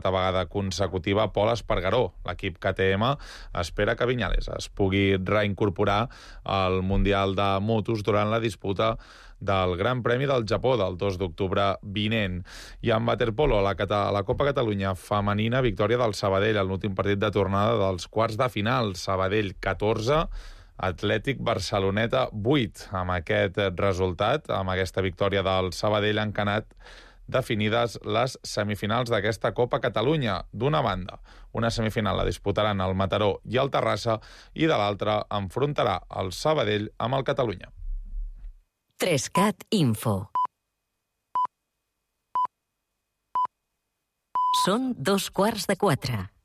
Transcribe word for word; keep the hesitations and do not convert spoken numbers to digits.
quarta vegada consecutiva Pol Espargaró. L'equip K T M espera que Viñales es pugui reincorporar al Mundial de Motos durant la disputa del Gran Premi del Japó del dos d'octubre vinent. I en waterpolo, a la, Cata- a la Copa Catalunya femenina, victòria del Sabadell en l'últim partit de tornada dels quarts de final. Sabadell catorze, Atlètic Barceloneta vuit. Amb aquest resultat, amb aquesta victòria del Sabadell, han quedat definides les semifinals d'aquesta Copa Catalunya. D'una banda, una semifinal la disputaran el Mataró i el Terrassa, i de l'altra enfrontarà el Sabadell amb el Catalunya. Trescat Info. Són dos quarts de quatre.